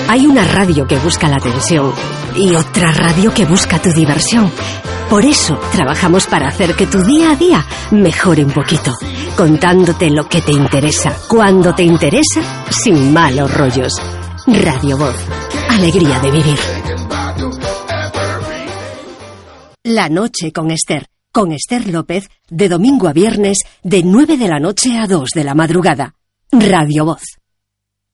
Hay una radio que busca la atención y otra radio que busca tu diversión. Por eso trabajamos para hacer que tu día a día mejore un poquito, contándote lo que te interesa, cuando te interesa, sin malos rollos. Radio Voz. Alegría de vivir. La noche con Esther López, de domingo a viernes, de 9 de la noche a 2 de la madrugada. Radio Voz.